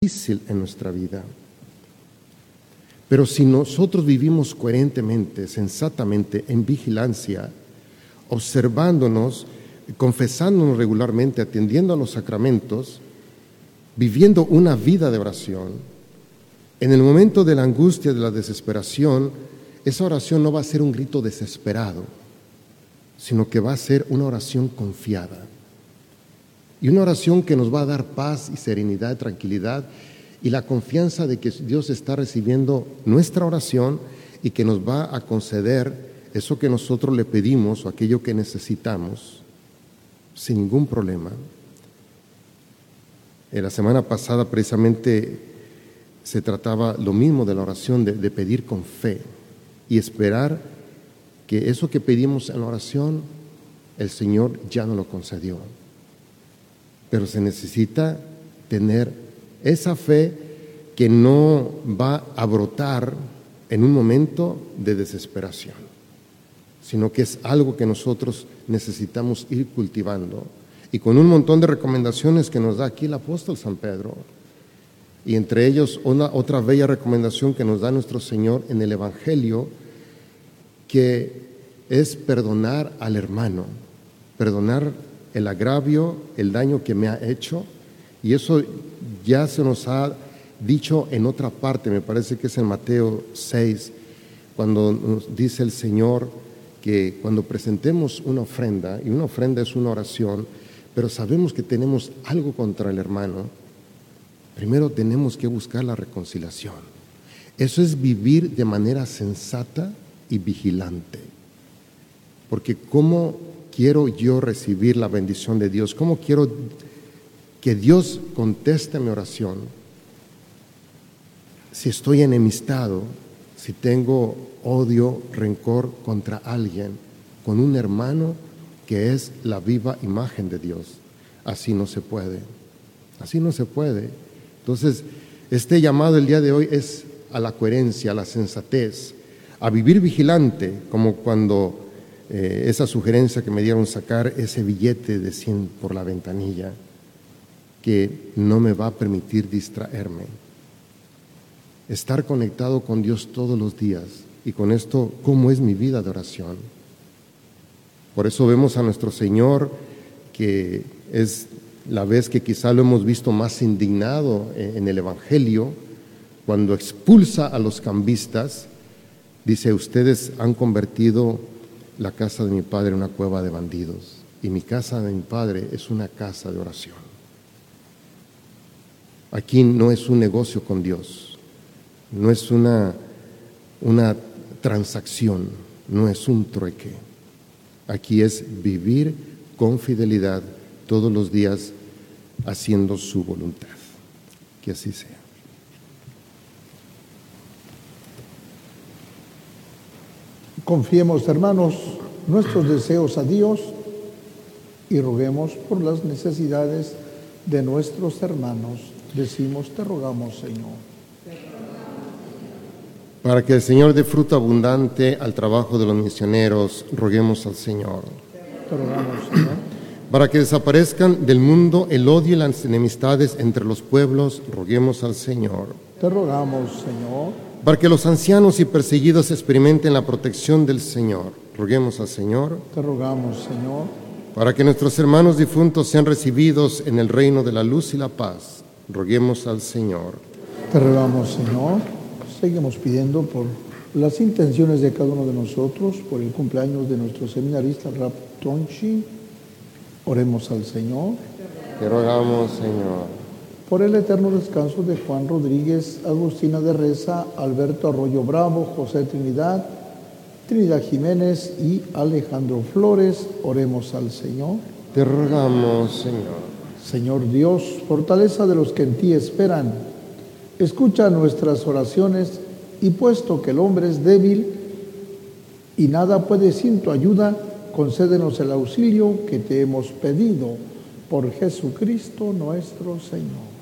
difícil en nuestra vida. Pero si nosotros vivimos coherentemente, sensatamente, en vigilancia, observándonos, confesándonos regularmente, atendiendo a los sacramentos, viviendo una vida de oración, en el momento de la angustia, de la desesperación, esa oración no va a ser un grito desesperado, sino que va a ser una oración confiada. Y una oración que nos va a dar paz y serenidad, tranquilidad, y la confianza de que Dios está recibiendo nuestra oración y que nos va a conceder eso que nosotros le pedimos o aquello que necesitamos sin ningún problema. La semana pasada precisamente se trataba lo mismo de la oración, de pedir con fe y esperar que eso que pedimos en la oración el Señor ya nos lo concedió. Pero se necesita tener esa fe que no va a brotar en un momento de desesperación, sino que es algo que nosotros necesitamos ir cultivando, y con un montón de recomendaciones que nos da aquí el apóstol San Pedro, y entre ellos otra bella recomendación que nos da nuestro Señor en el Evangelio, que es perdonar al hermano, perdonar el agravio, el daño que me ha hecho. Y eso ya se nos ha dicho en otra parte, me parece que es en Mateo 6, cuando nos dice el Señor que cuando presentemos una ofrenda, y una ofrenda es una oración, pero sabemos que tenemos algo contra el hermano, primero tenemos que buscar la reconciliación. Eso es vivir de manera sensata y vigilante. Porque ¿cómo quiero yo recibir la bendición de Dios? ¿Cómo quiero que Dios conteste mi oración si estoy enemistado, si tengo odio, rencor contra alguien, con un hermano que es la viva imagen de Dios? Así no se puede, así no se puede. Entonces, este llamado el día de hoy es a la coherencia, a la sensatez, a vivir vigilante, como cuando esa sugerencia que me dieron, sacar ese billete de 100 por la ventanilla, que no me va a permitir distraerme. Estar conectado con Dios todos los días, y con esto, ¿cómo es mi vida de oración? Por eso vemos a nuestro Señor, que es la vez que quizá lo hemos visto más indignado en el Evangelio, cuando expulsa a los cambistas, dice: ustedes han convertido la casa de mi Padre en una cueva de bandidos, y mi casa de mi Padre es una casa de oración. Aquí no es un negocio con Dios, no es una transacción, no es un trueque. Aquí es vivir con fidelidad todos los días haciendo su voluntad. Que así sea. Confiemos, hermanos, nuestros deseos a Dios y roguemos por las necesidades de nuestros hermanos. Decimos: te rogamos, Señor. Para que el Señor dé fruto abundante al trabajo de los misioneros, roguemos al Señor. Te rogamos, Señor. Para que desaparezcan del mundo el odio y las enemistades entre los pueblos, roguemos al Señor. Te rogamos, Señor. Para que los ancianos y perseguidos experimenten la protección del Señor, roguemos al Señor. Te rogamos, Señor. Para que nuestros hermanos difuntos sean recibidos en el reino de la luz y la paz, roguemos al Señor. Te rogamos, Señor. Seguimos pidiendo por las intenciones de cada uno de nosotros, por el cumpleaños de nuestro seminarista Rab Tonchi. Oremos al Señor. Te rogamos, Señor. Por el eterno descanso de Juan Rodríguez, Agustina de Reza, Alberto Arroyo Bravo, José Trinidad, Trinidad Jiménez y Alejandro Flores, oremos al Señor. Te rogamos, Señor. Señor Dios, fortaleza de los que en ti esperan, escucha nuestras oraciones, y puesto que el hombre es débil y nada puede sin tu ayuda, concédenos el auxilio que te hemos pedido por Jesucristo nuestro Señor.